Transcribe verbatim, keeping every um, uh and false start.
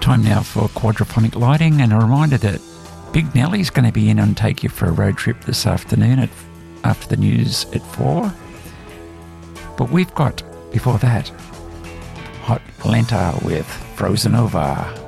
Time now for Quadraphonic Lighting, and a reminder that Big Nelly's going to be in and take you for a road trip this afternoon at, after the news at four. But we've got, before that, Hot Lenta with Frozen Over.